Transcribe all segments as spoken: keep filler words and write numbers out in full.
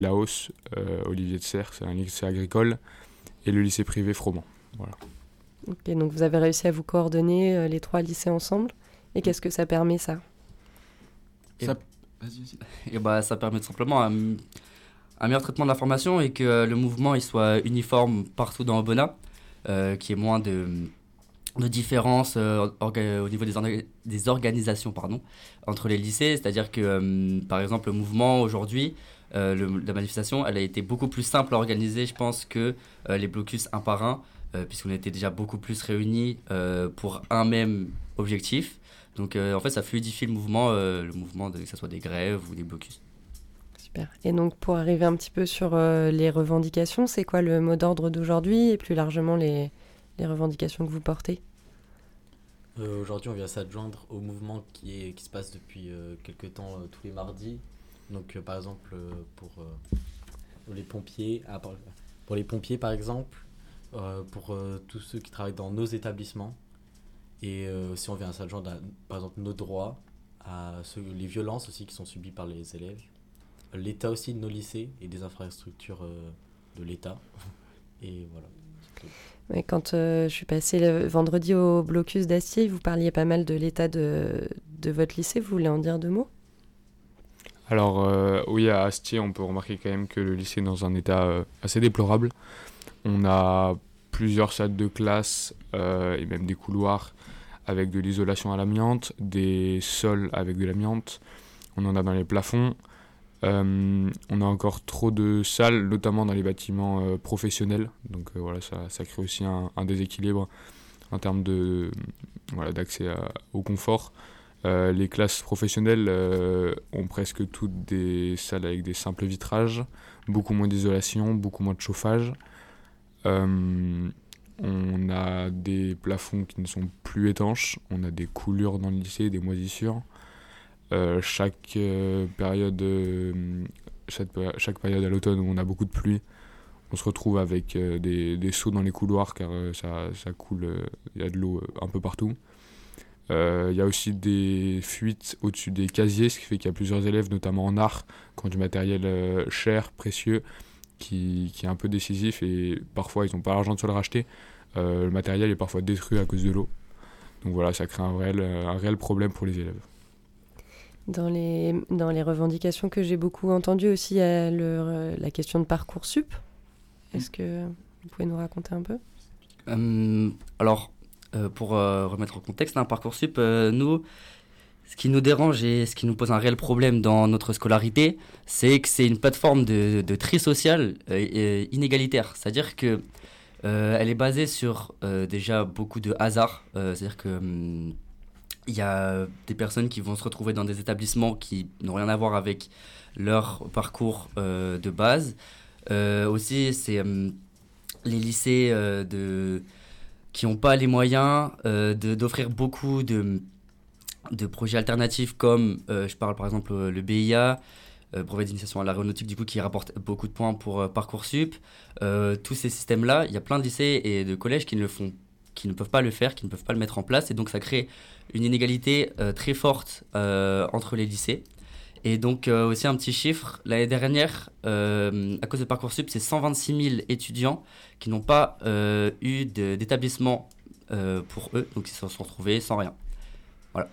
La Hausse, euh, Olivier de Serres, c'est un lycée agricole, et le lycée privé Froment. Voilà. Ok, donc vous avez réussi à vous coordonner euh, les trois lycées ensemble. Et qu'est-ce que ça permet, ça? Et, Ça... Vas-y, vas-y. et bah, ça permet tout simplement un, un meilleur traitement de l'information et que euh, le mouvement il soit uniforme partout dans Obona, euh, qu'il y ait moins de, de différences euh, orga- au niveau des, orga- des organisations pardon, entre les lycées. C'est-à-dire que, euh, par exemple, le mouvement aujourd'hui, euh, le- la manifestation, elle a été beaucoup plus simple à organiser, je pense, que euh, les blocus un par un, euh, puisqu'on était déjà beaucoup plus réunis euh, pour un même objectif. Donc, euh, en fait, ça fluidifie le mouvement, euh, le mouvement de, que ce soit des grèves ou des blocus. Super. Et donc, pour arriver un petit peu sur euh, les revendications, c'est quoi le mot d'ordre d'aujourd'hui et plus largement les, les revendications que vous portez? Euh, aujourd'hui, on vient s'adjoindre au mouvement qui, est, qui se passe depuis euh, quelques temps euh, tous les mardis. Donc, euh, par exemple, euh, pour euh, les pompiers, ah, par, pour les pompiers, par exemple, euh, pour euh, tous ceux qui travaillent dans nos établissements. Et euh, si on vient s'adjoindre, à, par exemple, nos droits, à ceux, les violences aussi qui sont subies par les élèves, l'état aussi de nos lycées et des infrastructures euh, de l'État. Et voilà. Ouais, quand euh, je suis passée le vendredi au blocus d'Astier, vous parliez pas mal de l'état de, de votre lycée. Vous voulez en dire deux mots? Alors euh, oui, à Astier, on peut remarquer quand même que le lycée est dans un état euh, assez déplorable. On a plusieurs salles de classe euh, et même des couloirs avec de l'isolation à l'amiante, des sols avec de l'amiante, on en a dans les plafonds. Euh, on a encore trop de salles, notamment dans les bâtiments euh, professionnels. Donc euh, voilà, ça, ça crée aussi un, un déséquilibre en termes de, voilà, d'accès à- au confort. Euh, les classes professionnelles euh, ont presque toutes des salles avec des simples vitrages, beaucoup moins d'isolation, beaucoup moins de chauffage. Euh, on a des plafonds qui ne sont plus étanches, on a des coulures dans le lycée, des moisissures. Euh, chaque euh, période, euh, chaque, péri- chaque période à l'automne où on a beaucoup de pluie, on se retrouve avec euh, des, des seaux dans les couloirs car euh, ça, ça coule, euh, il y a de l'eau euh, un peu partout. Euh, Il y a aussi des fuites au-dessus des casiers, ce qui fait qu'il y a plusieurs élèves, notamment en art, qui ont du matériel euh, cher, précieux, qui, qui est un peu décisif et parfois ils n'ont pas l'argent de se le racheter. Euh, le matériel est parfois détruit à cause de l'eau. Donc voilà, ça crée un réel, euh, un réel problème pour les élèves. Dans les, dans les revendications que j'ai beaucoup entendues aussi, il y a le- la question de Parcoursup. Est-ce que vous pouvez nous raconter un peu? Euh, alors, euh, pour euh, remettre en contexte, hein, Parcoursup, euh, nous, ce qui nous dérange et ce qui nous pose un réel problème dans notre scolarité, c'est que c'est une plateforme de, de tri social euh, et inégalitaire. C'est-à-dire que euh, elle est basée sur euh, déjà beaucoup de hasard. Euh, c'est-à-dire que hum, il y a des personnes qui vont se retrouver dans des établissements qui n'ont rien à voir avec leur parcours euh, de base. Euh, aussi, c'est hum, les lycées euh, de, qui n'ont pas les moyens euh, de, d'offrir beaucoup de, de projets alternatifs comme, euh, je parle par exemple euh, le B I A, euh, brevet d'initiation à l'aéronautique, du coup, qui rapporte beaucoup de points pour euh, Parcoursup. Euh, tous ces systèmes-là, il y a plein de lycées et de collèges qui ne le font, qui ne peuvent pas le faire, qui ne peuvent pas le mettre en place, et donc ça crée une inégalité euh, très forte euh, entre les lycées. Et donc euh, aussi un petit chiffre, l'année dernière, euh, à cause de Parcoursup, c'est cent vingt-six mille étudiants qui n'ont pas euh, eu de- d'établissement euh, pour eux, donc ils se sont retrouvés sans rien. Voilà.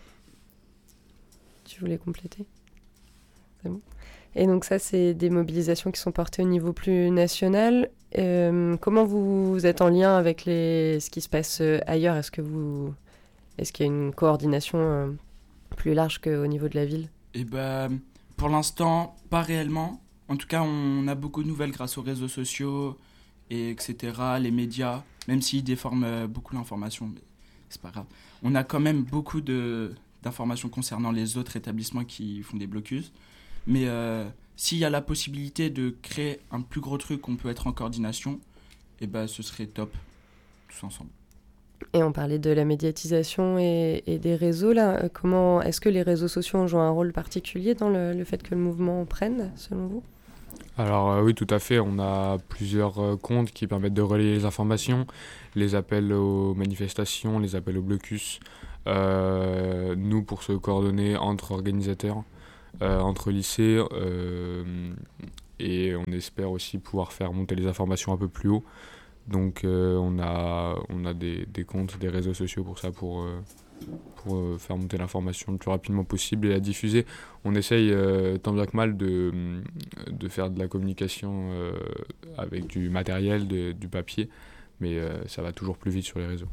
Tu voulais compléter? C'est bon. Et donc ça, c'est des mobilisations qui sont portées au niveau plus national. Euh, comment vous, vous êtes en lien avec les, ce qui se passe euh, ailleurs? Est-ce que vous, est-ce qu'il y a une coordination euh, plus large qu'au niveau de la ville? Et ben, pour l'instant, pas réellement. En tout cas, on a beaucoup de nouvelles grâce aux réseaux sociaux, et etc., les médias, même s'ils déforment euh, beaucoup l'information, mais c'est pas grave. On a quand même beaucoup de, d'informations concernant les autres établissements qui font des blocus. Mais euh, s'il y a la possibilité de créer un plus gros truc, on peut être en coordination, et ben, ce serait top, tous ensemble. Et on parlait de la médiatisation et, et des réseaux là. Euh, Comment est-ce que les réseaux sociaux ont joué un rôle particulier dans le, le fait que le mouvement prenne, selon vous? Alors euh, oui, tout à fait, on a plusieurs euh, comptes qui permettent de relayer les informations, les appels aux manifestations, les appels au blocus. Euh, nous, pour se coordonner entre organisateurs, euh, entre lycées, euh, et on espère aussi pouvoir faire monter les informations un peu plus haut. Donc euh, on a, on a des, des comptes, des réseaux sociaux pour ça, pour, euh, pour euh, faire monter l'information le plus rapidement possible et la diffuser. On essaye euh, tant bien que mal de, de faire de la communication euh, avec du matériel, de, du papier, mais euh, ça va toujours plus vite sur les réseaux.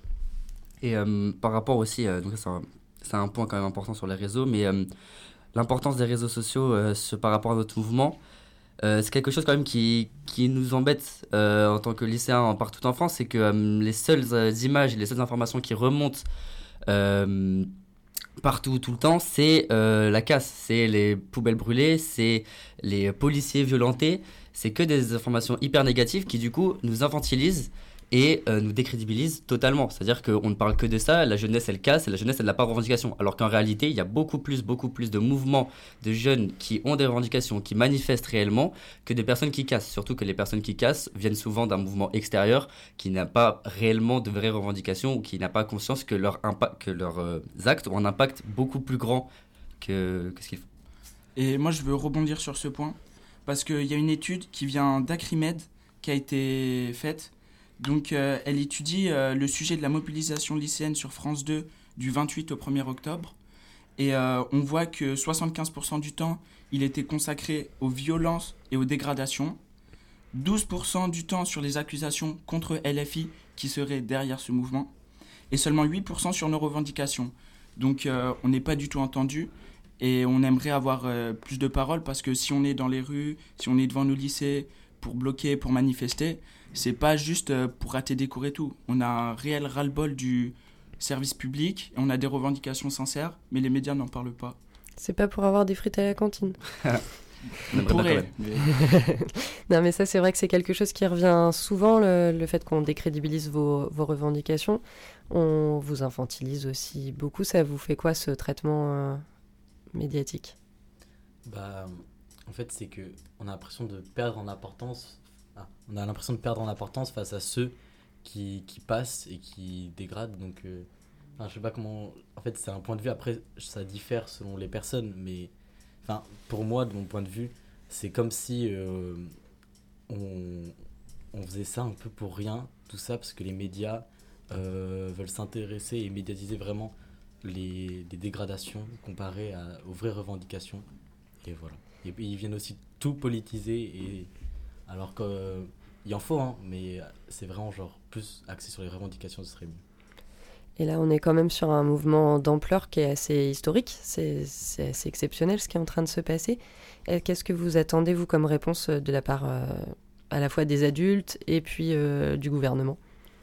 Et euh, par rapport aussi, euh, donc ça, c'est un, c'est un point quand même important sur les réseaux, mais euh, l'importance des réseaux sociaux euh, ce- par rapport à notre mouvement, euh, c'est quelque chose quand même qui, qui nous embête euh, en tant que lycéens partout en France, c'est que euh, les seules euh, images et les seules informations qui remontent euh, partout, tout le temps, c'est euh, la casse, c'est les poubelles brûlées, c'est les policiers violentés, c'est que des informations hyper négatives qui du coup nous infantilisent et euh, nous décrédibilisent totalement. C'est-à-dire qu'on ne parle que de ça, la jeunesse elle casse et la jeunesse elle n'a pas de revendication. Alors qu'en réalité, il y a beaucoup plus, beaucoup plus de mouvements de jeunes qui ont des revendications, qui manifestent réellement, que de personnes qui cassent. Surtout que les personnes qui cassent viennent souvent d'un mouvement extérieur qui n'a pas réellement de vraies revendications ou qui n'a pas conscience que, leur impa- que leurs euh, actes ont un impact beaucoup plus grand que, que ce qu'ils font. Et moi, je veux rebondir sur ce point, parce qu'il y a une étude qui vient d'Acrimed, qui a été faite. Donc, euh, elle étudie euh, le sujet de la mobilisation lycéenne sur France deux du vingt-huit au premier octobre. Et euh, on voit que soixante-quinze pour cent du temps, il était consacré aux violences et aux dégradations. douze pour cent du temps sur les accusations contre L F I qui seraient derrière ce mouvement. Et seulement huit pour cent sur nos revendications. Donc, euh, on n'est pas du tout entendu. Et on aimerait avoir euh, plus de paroles, parce que si on est dans les rues, si on est devant nos lycées pour bloquer, pour manifester, c'est pas juste euh, pour rater des cours et tout. On a un réel ras-le-bol du service public, et on a des revendications sincères, mais les médias n'en parlent pas. C'est pas pour avoir des frites à la cantine. On aimerait bien quand pourrait, même. mais- Non, mais ça, c'est vrai que c'est quelque chose qui revient souvent, le, le fait qu'on décrédibilise vos, vos revendications. On vous infantilise aussi beaucoup. Ça vous fait quoi, ce traitement euh, médiatique? Bah, en fait, c'est que on a l'impression de perdre en importance. Ah, on a l'impression de perdre en importance face à ceux qui, qui passent et qui dégradent. Donc, euh, enfin, je sais pas comment. En fait, c'est un point de vue. Après, ça diffère selon les personnes, mais enfin, pour moi, de mon point de vue, c'est comme si euh, on, on faisait ça un peu pour rien, tout ça, parce que les médias euh, veulent s'intéresser et médiatiser vraiment les, les dégradations comparées à, aux vraies revendications. Et voilà. Et puis ils viennent aussi tout politiser, et alors qu'il en faut, hein, mais c'est vraiment genre plus axé sur les revendications, ce serait mieux. Et là, on est quand même sur un mouvement d'ampleur qui est assez historique. C'est, c'est assez exceptionnel ce qui est en train de se passer. Et qu'est-ce que vous attendez, vous, comme réponse de la part euh, à la fois des adultes et puis euh, du gouvernement?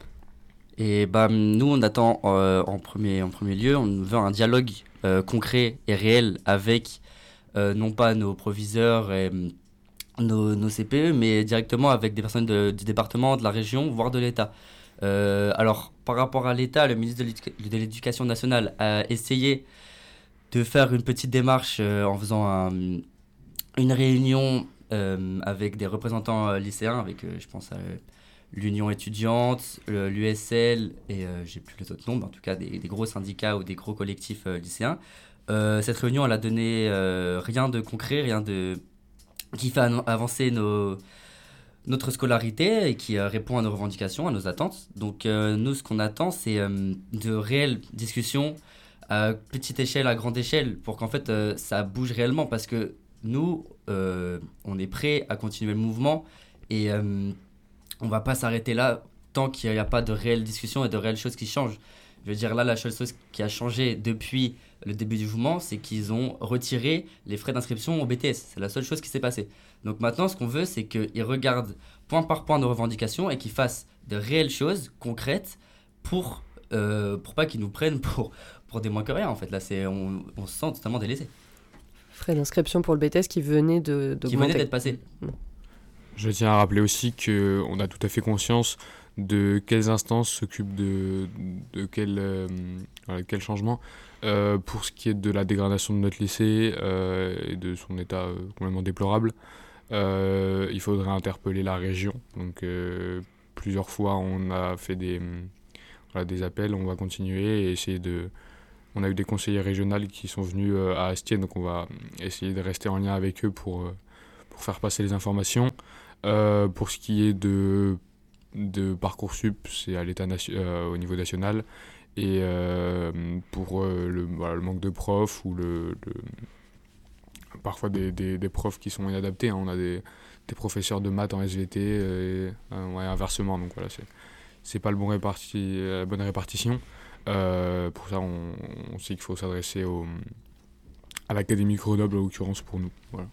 Et bah, nous, on attend euh, en, premier, en premier lieu, on veut un dialogue euh, concret et réel avec euh, non pas nos proviseurs et nos, nos C P E, mais directement avec des personnes de- du département, de la région, voire de l'État. Euh, alors, par rapport à l'État, le ministre de l'Éduca- de l'Éducation nationale a essayé de faire une petite démarche euh, en faisant un- une réunion euh, avec des représentants euh, lycéens, avec, euh, je pense, à euh, l'Union étudiante, le- l'U S L et euh, j'ai plus les autres noms, mais en tout cas des, des gros syndicats ou des gros collectifs euh, lycéens. Euh, cette réunion, elle a donné euh, rien de concret, rien de qui fait an- avancer nos, notre scolarité et qui euh, répond à nos revendications, à nos attentes. Donc euh, nous, ce qu'on attend, c'est euh, de réelles discussions à petite échelle, à grande échelle, pour qu'en fait euh, ça bouge réellement, parce que nous, euh, on est prêts à continuer le mouvement et euh, on va pas s'arrêter là tant qu'il n'y a pas de réelles discussions et de réelles choses qui changent. Je veux dire, là, la seule chose qui a changé depuis le début du mouvement, c'est qu'ils ont retiré les frais d'inscription au B T S. C'est la seule chose qui s'est passée. Donc maintenant, ce qu'on veut, c'est qu'ils regardent point par point nos revendications et qu'ils fassent de réelles choses concrètes pour, euh, pour pas qu'ils nous prennent pour, pour des moins que rien. En fait, là, c'est, on, on se sent totalement délaissé. Frais d'inscription pour le B T S qui venait de, Qui d'augmenter. venait d'être passé. Je tiens à rappeler aussi qu'on a tout à fait conscience de quelles instances s'occupent de, de quel, euh, voilà, quel changement. Euh, pour ce qui est de la dégradation de notre lycée euh, et de son état euh, complètement déplorable, euh, il faudrait interpeller la région. Donc euh, plusieurs fois on a fait des, voilà, des appels, on va continuer et essayer de... On a eu des conseillers régionaux qui sont venus euh, à Astier, donc on va essayer de rester en lien avec eux pour, euh, pour pour faire passer les informations. Euh, pour ce qui est de, de Parcoursup, c'est à l'état nation- euh, au niveau national. Et euh, pour euh, le, voilà, le manque de profs ou le, le parfois des, des, des profs qui sont inadaptés, hein. On a des, des professeurs de maths en S V T et euh, ouais, inversement, donc voilà, c'est, c'est pas le bon réparti, la bonne répartition. Euh, pour ça, on, on sait qu'il faut s'adresser au, à l'Académie Grenoble, en l'occurrence, pour nous. Voilà.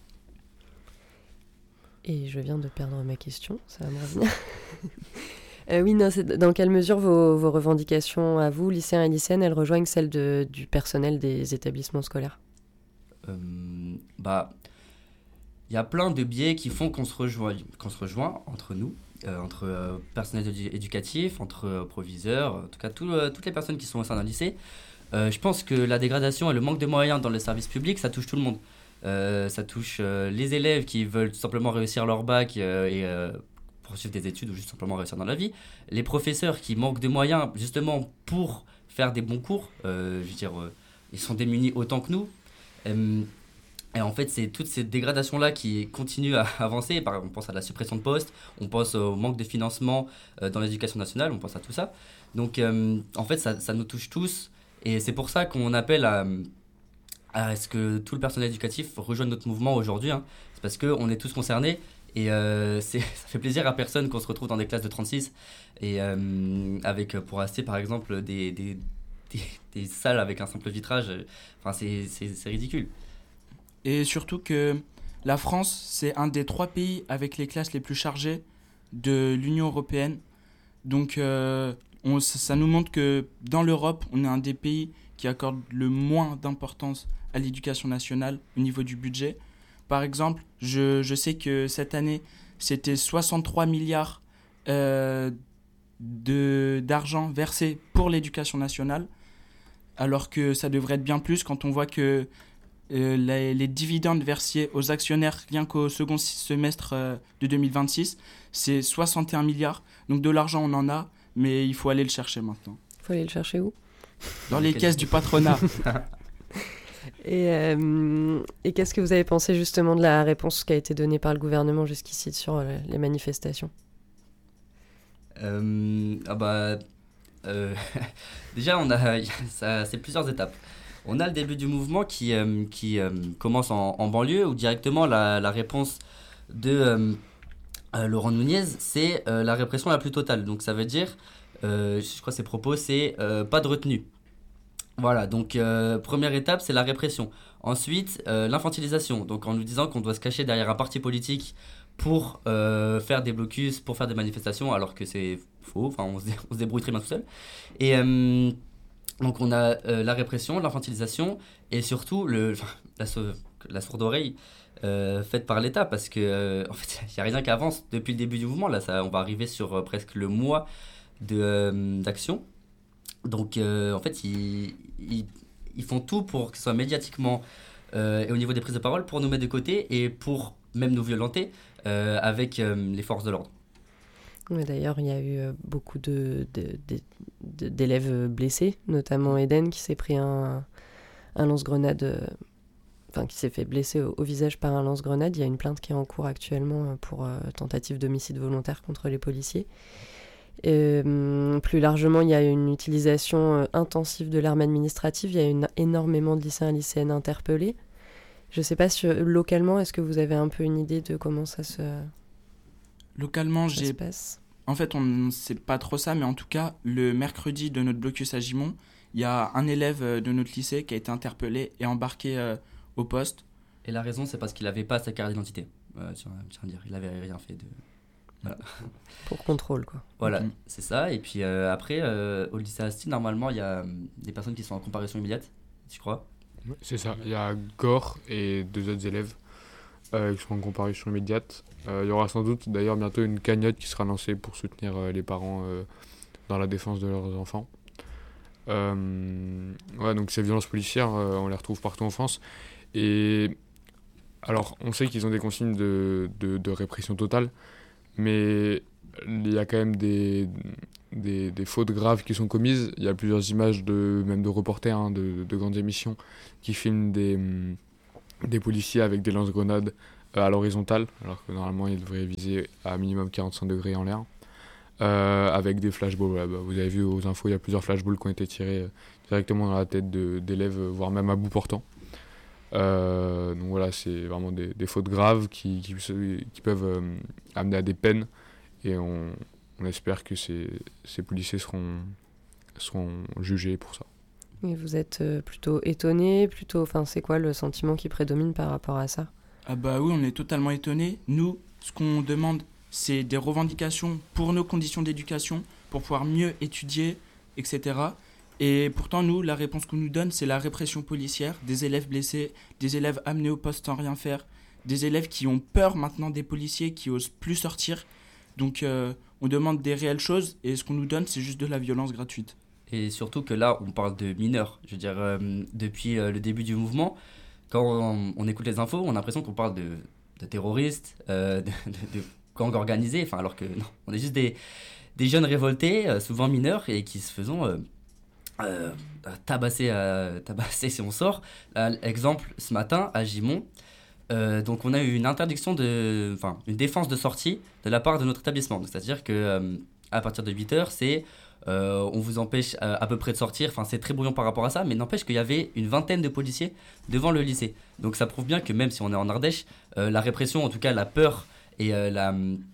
Et je viens de perdre ma question, ça va me revenir. euh, oui, non, c'est dans quelle mesure vos, vos revendications à vous, lycéens et lycéennes, elles rejoignent celles de, du personnel des établissements scolaires ? Euh, bah, il y a plein de biais qui font qu'on se rejoint, qu'on se rejoint entre nous, euh, entre euh, personnel édu- éducatif, entre euh, proviseurs, en tout cas tout, euh, toutes les personnes qui sont au sein d'un lycée. Euh, je pense que la dégradation et le manque de moyens dans le service public, ça touche tout le monde. Euh, ça touche euh, les élèves qui veulent tout simplement réussir leur bac euh, et euh, poursuivre des études ou juste simplement réussir dans la vie. Les professeurs qui manquent de moyens justement pour faire des bons cours, euh, je veux dire, euh, ils sont démunis autant que nous. Euh, et en fait, c'est toutes ces dégradations-là qui continuent à avancer. Par exemple, on pense à la suppression de postes, on pense au manque de financement euh, dans l'éducation nationale, on pense à tout ça. Donc, euh, en fait, ça, ça nous touche tous. Et c'est pour ça qu'on appelle à, à ce que tout le personnel éducatif rejoigne notre mouvement aujourd'hui. Hein. C'est parce qu'on est tous concernés. Et euh, c'est, ça fait plaisir à personne qu'on se retrouve dans des classes de trente-six. Et euh, avec, pour assister, par exemple, des, des, des, des salles avec un simple vitrage. Enfin, c'est, c'est, c'est ridicule. Et surtout que la France, c'est un des trois pays avec les classes les plus chargées de l'Union européenne. Donc, euh, on, ça nous montre que dans l'Europe, on est un des pays qui accorde le moins d'importance à l'éducation nationale au niveau du budget. Par exemple, je, je sais que cette année, c'était soixante-trois milliards euh, de, d'argent versé pour l'éducation nationale, alors que ça devrait être bien plus quand on voit que Euh, les, les dividendes versés aux actionnaires rien qu'au second semestre euh, de deux mille vingt-six, c'est soixante et un milliards. Donc de l'argent, on en a, mais il faut aller le chercher maintenant. Il faut aller le chercher où ? Dans les caisses du patronat. Et, euh, et qu'est-ce que vous avez pensé justement de la réponse qui a été donnée par le gouvernement jusqu'ici sur euh, les manifestations ? Euh, ah bah, euh, déjà, on a, ça, c'est plusieurs étapes. On a le début du mouvement qui, euh, qui euh, commence en, en banlieue, où directement la, la réponse de euh, euh, Laurent Nunez, c'est euh, la répression la plus totale. Donc ça veut dire, euh, je crois que ses propos, c'est euh, pas de retenue. Voilà, donc euh, première étape, c'est la répression. Ensuite, euh, l'infantilisation, donc en nous disant qu'on doit se cacher derrière un parti politique pour euh, faire des blocus, pour faire des manifestations, alors que c'est faux, enfin on se, dé- on se débrouille très bien tout seul. Et... Euh, Donc on a euh, la répression, l'infantilisation et surtout le, la, la sourde oreille euh, faite par l'État parce que euh, en fait il n'y a rien qui avance depuis le début du mouvement. Là, ça, on va arriver sur euh, presque le mois de, euh, d'action. Donc euh, en fait ils, ils, ils font tout pour que ce soit médiatiquement euh, et au niveau des prises de parole pour nous mettre de côté et pour même nous violenter euh, avec euh, les forces de l'ordre. Ouais, d'ailleurs, il y a eu beaucoup de, de, de, de, d'élèves blessés, notamment Eden qui s'est pris un, un lance-grenade, euh, enfin qui s'est fait blesser au, au visage par un lance-grenade. Il y a une plainte qui est en cours actuellement pour euh, tentative d'homicide volontaire contre les policiers. Et, euh, plus largement, il y a une utilisation euh, intensive de l'arme administrative. Il y a une, énormément de lycéens et lycéennes interpellés. Je ne sais pas si euh, localement, est-ce que vous avez un peu une idée de comment ça se, Localement, ça j'ai... se passe ? En fait, on ne sait pas trop ça, mais en tout cas, le mercredi de notre blocus à Gimont, il y a un élève de notre lycée qui a été interpellé et embarqué euh, au poste. Et la raison, c'est parce qu'il n'avait pas sa carte d'identité. Euh, tiens, tiens à dire, il n'avait rien fait de... Voilà. Pour contrôle, quoi. Voilà, Mm. c'est ça. Et puis euh, après, euh, au lycée Asti, normalement, il y a euh, des personnes qui sont en comparution immédiate, je crois. C'est ça, il y a Gore et deux autres élèves euh, qui seront en comparution immédiate. Euh, il y aura sans doute d'ailleurs bientôt une cagnotte qui sera lancée pour soutenir euh, les parents euh, dans la défense de leurs enfants. Euh, ouais, donc ces violences policières, euh, on les retrouve partout en France. Et alors, on sait qu'ils ont des consignes de, de, de répression totale, mais il y a quand même des, des, des fautes graves qui sont commises. Il y a plusieurs images, de, même de reporters, hein, de, de grandes émissions, qui filment des, des policiers avec des lance-grenades euh, à l'horizontale, alors que normalement il devrait viser à minimum quarante-cinq degrés en l'air, euh, avec des flashballs. Voilà, bah, vous avez vu aux infos, il y a plusieurs flashballs qui ont été tirés euh, directement dans la tête de, d'élèves, voire même à bout portant. Euh, donc voilà, c'est vraiment des, des fautes graves qui, qui, qui peuvent euh, amener à des peines, et on, on espère que ces, ces policiers seront, seront jugés pour ça. Et vous êtes euh, plutôt étonné, plutôt, enfin, c'est quoi le sentiment qui prédomine par rapport à ça? Ah bah oui, on est totalement étonnés. Nous, ce qu'on demande, c'est des revendications pour nos conditions d'éducation, pour pouvoir mieux étudier, et cetera. Et pourtant, nous, la réponse qu'on nous donne, c'est la répression policière, des élèves blessés, des élèves amenés au poste sans rien faire, des élèves qui ont peur maintenant des policiers, qui osent plus sortir. Donc, euh, on demande des réelles choses, et ce qu'on nous donne, c'est juste de la violence gratuite. Et surtout que là, on parle de mineurs. Je veux dire, euh, depuis euh, le début du mouvement, quand on, on écoute les infos, on a l'impression qu'on parle de, de terroristes, euh, de, de, de gangs organisés, enfin, alors que non, on est juste des, des jeunes révoltés, euh, souvent mineurs, et qui se faisons euh, euh, tabasser, euh, tabasser si on sort. Là, exemple, ce matin, à Gimont, euh, donc on a eu une interdiction, de, enfin, une défense de sortie de la part de notre établissement. Donc, c'est-à-dire que euh, à partir de huit heures, c'est... Euh, on vous empêche à, à peu près de sortir, enfin c'est très brouillon par rapport à ça, mais n'empêche qu'il y avait une vingtaine de policiers devant le lycée. Donc ça prouve bien que même si on est en Ardèche, euh, la répression, en tout cas la peur et euh, la,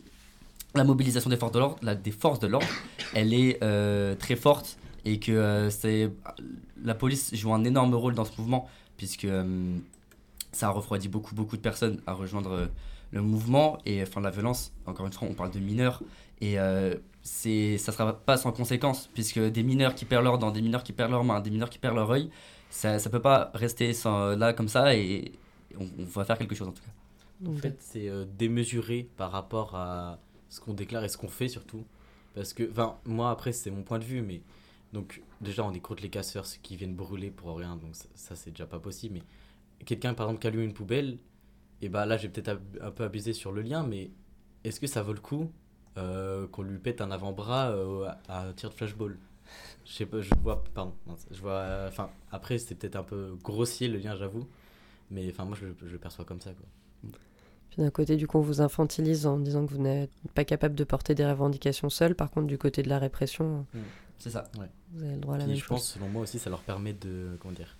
la mobilisation des forces de l'ordre, la, des forces de l'ordre, elle est euh, très forte, et que euh, c'est, la police joue un énorme rôle dans ce mouvement, puisque euh, ça a refroidi beaucoup, beaucoup de personnes à rejoindre euh, le mouvement. Et enfin la violence, encore une fois, on parle de mineurs, et euh, c'est, ça ne sera pas sans conséquence, puisque des mineurs qui perdent leurs dents, des mineurs qui perdent leurs mains, des mineurs qui perdent leur œil, ça ne peut pas rester sans, là comme ça, et on, on va faire quelque chose en tout cas. En fait, c'est euh, démesuré par rapport à ce qu'on déclare et ce qu'on fait surtout. Parce que, enfin, moi après, c'est mon point de vue, mais donc déjà, on est contre les casseurs, ceux qui viennent brûler pour rien, donc ça, ça c'est déjà pas possible. Mais quelqu'un, par exemple, qui allume une poubelle, et bah là, j'ai peut-être ab- un peu abusé sur le lien, mais est-ce que ça vaut le coup euh, qu'on lui pète un avant-bras euh, à, à tir de flashball? Je sais pas, je vois, pardon, mince, je vois, enfin, euh, après, c'est peut-être un peu grossier le lien, j'avoue, mais enfin, moi, je, je le perçois comme ça, quoi. Puis d'un côté, du coup, on vous infantilise en disant que vous n'êtes pas capable de porter des revendications seul. Par contre, du côté de la répression, Mmh. C'est ça. Ouais. vous avez le droit à la Puis même je chose. pense, selon moi aussi, ça leur permet de, comment dire,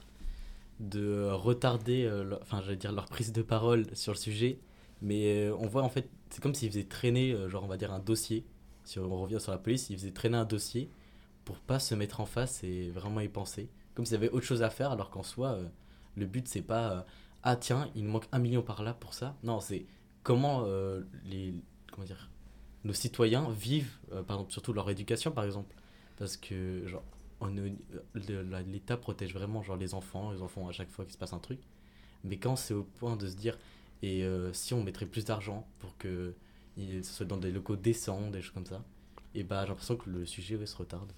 de retarder, euh, leur, enfin, j'allais dire leur prise de parole sur le sujet. Mais euh, on voit en fait, c'est comme s'ils faisaient traîner, euh, genre on va dire un dossier. Si on revient sur la police, ils faisaient traîner un dossier pour pas se mettre en face et vraiment y penser. Comme s'il y avait autre chose à faire, alors qu'en soi, euh, le but c'est pas euh, ah tiens, il me manque un million par là pour ça. Non, c'est comment euh, les, comment dire, nos citoyens vivent, euh, par exemple, surtout leur éducation par exemple. Parce que genre, on, le- la- l'État protège vraiment genre, les enfants, les enfants à chaque fois qu'il se passe un truc. Mais quand c'est au point de se dire, et euh, si on mettrait plus d'argent pour que il- ce soit dans des locaux décents, des choses comme ça, et bah j'ai l'impression que le sujet ouais, se retarde.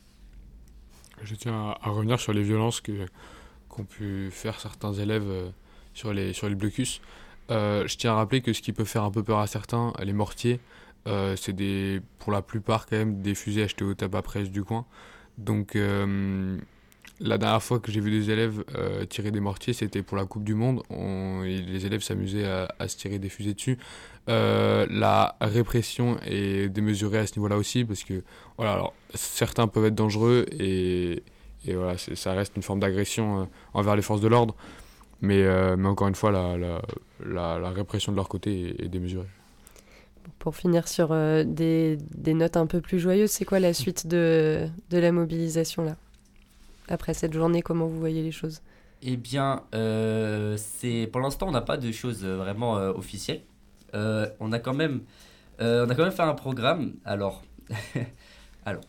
Je tiens à, à revenir sur les violences que, qu'ont pu faire certains élèves euh, sur les, sur les blocus. Euh, je tiens à rappeler que ce qui peut faire un peu peur à certains, les mortiers, euh, c'est des, pour la plupart quand même des fusées achetées au tabac presse du coin. Donc euh, la dernière fois que j'ai vu des élèves euh, tirer des mortiers, c'était pour la Coupe du Monde. On, et les élèves s'amusaient à, à se tirer des fusées dessus. Euh, la répression est démesurée à ce niveau-là aussi, parce que voilà, alors, certains peuvent être dangereux, et, et voilà, c'est, ça reste une forme d'agression euh, envers les forces de l'ordre. Mais, euh, mais encore une fois, la, la, la, la répression de leur côté est, est démesurée. Pour finir sur euh, des, des notes un peu plus joyeuses, c'est quoi la suite de, de la mobilisation là? Après cette journée, comment vous voyez les choses? Eh bien, euh, c'est, pour l'instant, on n'a pas de choses euh, vraiment euh, officielles. Euh, on a quand même, euh, on a quand même fait un programme. Alors, alors,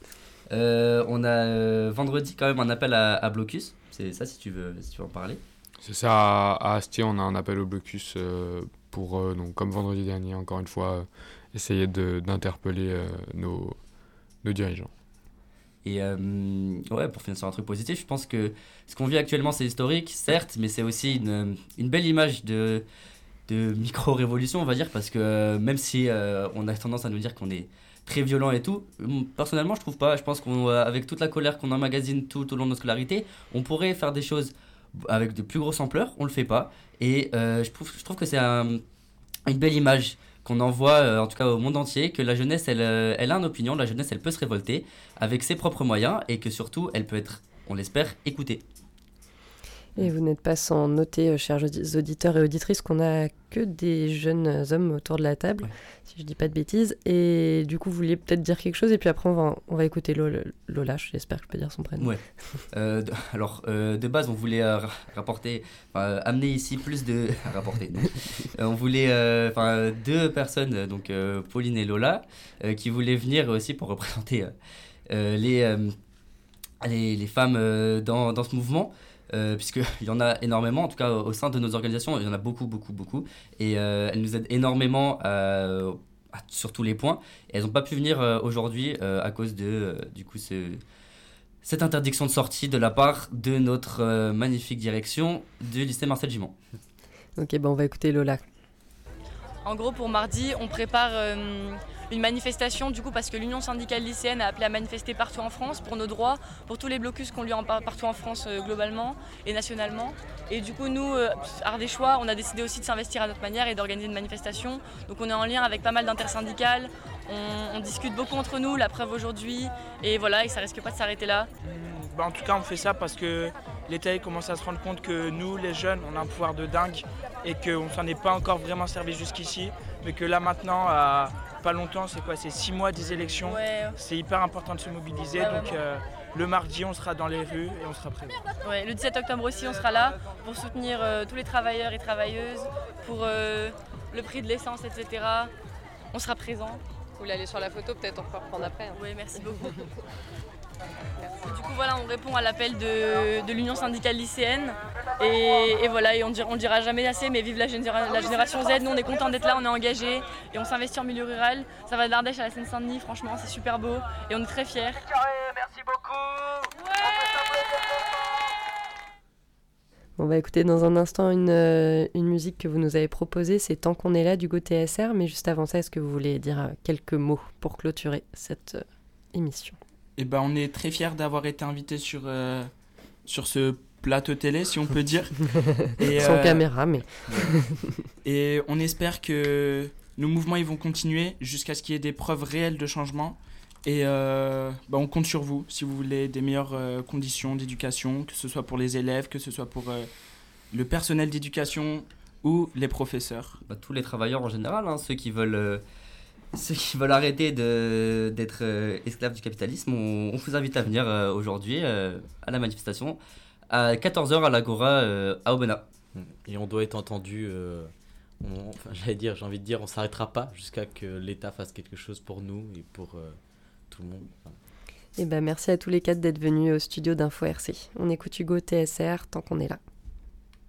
euh, on a euh, vendredi quand même un appel à, à blocus. C'est ça, si tu veux, si tu veux en parler. C'est ça, à, à Astier, on a un appel au blocus euh, pour, euh, donc, comme vendredi dernier, encore une fois, euh, essayer de, d'interpeller euh, nos, nos dirigeants. Et euh, ouais, pour finir sur un truc positif, je pense que ce qu'on vit actuellement, c'est historique, certes, mais c'est aussi une, une belle image de, de micro-révolution, on va dire, parce que euh, même si euh, on a tendance à nous dire qu'on est très violent et tout, personnellement, je trouve pas. Je pense qu'avec toute la colère qu'on emmagasine tout au long de notre scolarité, on pourrait faire des choses avec de plus grosses ampleurs, on le fait pas. Et euh, je, trouve, je trouve que c'est un, une belle image qu'on envoie euh, en tout cas au monde entier, que la jeunesse elle, euh, elle a une opinion, la jeunesse elle peut se révolter avec ses propres moyens et que surtout elle peut être, on l'espère, écoutée. Et vous n'êtes pas sans noter, euh, chers audi- auditeurs et auditrices, qu'on n'a que des jeunes hommes autour de la table, Ouais. si je dis pas de bêtises. Et du coup, vous vouliez peut-être dire quelque chose, et puis après, on va, on va écouter Lola, Lola, j'espère que je peux dire son prénom. Ouais. Euh, de- alors, euh, de base, on voulait euh, ra- rapporter, enfin, euh, amener ici plus de. rapporter, non. Euh, on voulait, euh, enfin, deux personnes, euh, donc euh, Pauline et Lola, euh, qui voulaient venir aussi pour représenter euh, euh, les, euh, les, les femmes euh, dans, dans ce mouvement. Euh, puisqu'il y en a énormément, en tout cas au sein de nos organisations, il y en a beaucoup, beaucoup, beaucoup. Et euh, elles nous aident énormément euh, à- sur tous les points. Et elles n'ont pas pu venir euh, aujourd'hui euh, à cause de, euh, du coup, ce, cette interdiction de sortie de la part de notre euh, magnifique direction du lycée Marcel Gimont. Ok, ben on va écouter Lola. En gros, pour mardi, on prépare euh, une manifestation, du coup, parce que l'Union syndicale lycéenne a appelé à manifester partout en France pour nos droits, pour tous les blocus qu'on lui en par- partout en France euh, globalement et nationalement. Et du coup, nous, euh, Ardéchois, on a décidé aussi de s'investir à notre manière et d'organiser une manifestation. Donc on est en lien avec pas mal d'intersyndicales, on, on discute beaucoup entre nous, la preuve aujourd'hui, et voilà, et ça risque pas de s'arrêter là. Bah, en tout cas, on fait ça parce que l'État il commence à se rendre compte que nous, les jeunes, on a un pouvoir de dingue et qu'on s'en est pas encore vraiment servi jusqu'ici, mais que là maintenant, à pas longtemps, c'est quoi, c'est six mois des élections, Ouais, c'est hyper important de se mobiliser. Ouais, donc vraiment. euh, le mardi, on sera dans les rues et on sera présent. ouais, le dix-sept octobre aussi, on sera là pour soutenir euh, tous les travailleurs et travailleuses, pour euh, le prix de l'essence, et cetera. On sera présent. Vous voulez aller sur la photo, peut-être on peut reprendre après. hein. Oui, merci beaucoup. Et du coup, voilà, on répond à l'appel de, de l'Union syndicale lycéenne. Et, et voilà, et on ne le dira jamais assez, mais vive la, généra- la génération Z. Nous, on est contents d'être là, on est engagés et on s'investit en milieu rural. Ça va de l'Ardèche à la Seine-Saint-Denis, franchement, c'est super beau et on est très fiers. Merci beaucoup. On va écouter dans un instant une, euh, une musique que vous nous avez proposée, c'est Tant qu'on est là du Go T S R. Mais juste avant ça, est-ce que vous voulez dire euh, quelques mots pour clôturer cette euh, émission? Et ben, on est très fiers d'avoir été invités sur, euh, sur ce plateau télé, si on peut dire. Et, Sans euh, caméra, mais Et on espère que nos mouvements ils vont continuer jusqu'à ce qu'il y ait des preuves réelles de changement. Et euh, bah, on compte sur vous si vous voulez des meilleures euh, conditions d'éducation, que ce soit pour les élèves, que ce soit pour euh, le personnel d'éducation ou les professeurs. Bah, tous les travailleurs en général, hein, ceux qui veulent, euh, ceux qui veulent arrêter de, d'être euh, esclaves du capitalisme, on, on vous invite à venir euh, aujourd'hui euh, à la manifestation à quatorze heures à l'Agora euh, à Aubenas. Et on doit être entendu. euh, on- enfin, j'allais dire, j'ai envie de dire, on s'arrêtera pas jusqu'à que l'État fasse quelque chose pour nous et pour euh, tout le monde. Enfin, eh ben, merci à tous les quatre d'être venus au studio d'Info R C. On écoute Hugo T S R tant qu'on est là.